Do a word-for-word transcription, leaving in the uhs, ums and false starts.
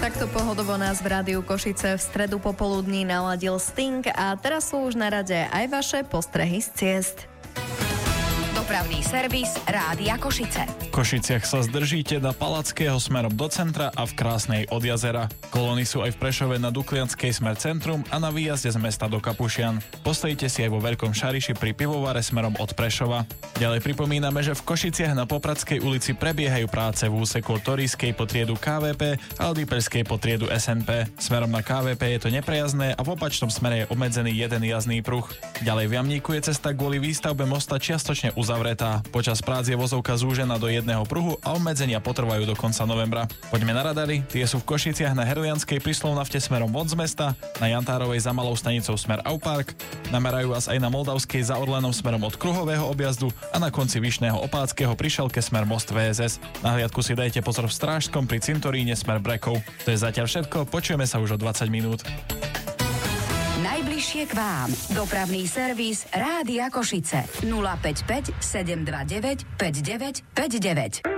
Takto pohodovo nás v Rádiu Košice v stredu popoludní naladil Sting a teraz sú už na rade aj vaše postrehy z ciest. Dopravný servis Rádia Košice. V Košiciach sa zdržíte na Palackého smerom do centra a v Krásnej od jazera. Kolóny sú aj v Prešove na Duklianskej smer centrum a na výjazde z mesta do Kapušian. Postojíte si aj vo Veľkom Šariši pri pivovare smerom od Prešova. Ďalej pripomíname, že v Košiciach na Popradskej ulici prebiehajú práce v úseku od Torískej po triedu ká vé pé a od Ipelskej po triedu es en pé. Smerom na ká vé pé je to neprejazdné a v opačnom smere je obmedzený jeden jazdný pruh. Ďalej v Jamníku je cesta kvôli výstavbe mosta čiastočne uzavretá. Počas prác je vozovka zúžená do jedného pruhu a obmedzenia potrvajú do konca novembra. Poďme na radary, tie sú v Košiciach na Herlianskej pri Slovnafte smerom von z mesta, na Jantárovej za Malou stanicou smer Aupark, namerajú vás aj na Moldavskej za Orlenom smerom od kruhového objazdu a na konci Vyšného Opáckého pri Šelke smer Most vé es es. Na hliadku si dajte pozor v Strážskom pri Cintoríne smer Brekov. To je zatiaľ všetko, počujeme sa už o dvadsať minút. Najbližšie k vám. Dopravný servis Rádia Košice. nula päť päť sedem dva deväť päť deväť päť deväť.